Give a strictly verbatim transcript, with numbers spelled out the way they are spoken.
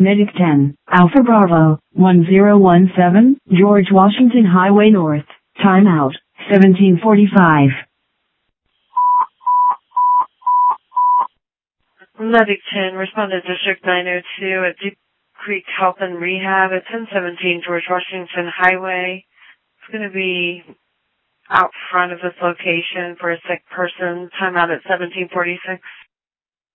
Medic ten, Alpha Bravo, one zero one seven, George Washington Highway North, timeout, seventeen forty-five. Medic ten, responded District nine oh two at Deep Creek Health and Rehab at ten seventeen George Washington Highway. It's going to be out front of this location for a sick person. Timeout at seventeen forty-six.